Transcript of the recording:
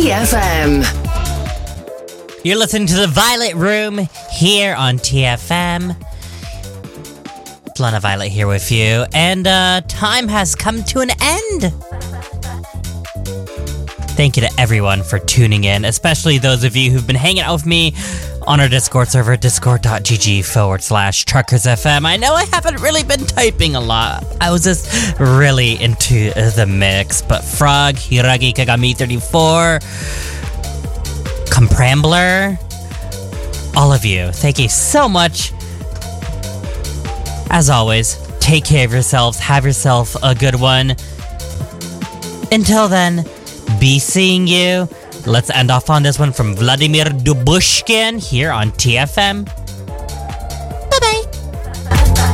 TFM. You're listening to The Violet Room here on TFM. Lana Violet here with you, and time has come to an end. Thank you to everyone for tuning in, especially those of you who've been hanging out with me on our Discord server, discord.gg/TruckersFM. I know I haven't really been typing a lot. I was just really into the mix, but Frog, Hiragi Kagami 34, Comprambler, all of you, thank you so much. As always, take care of yourselves, have yourself a good one. Until then, be seeing you. Let's end off on this one from Vladimir Dubushkin here on TFM.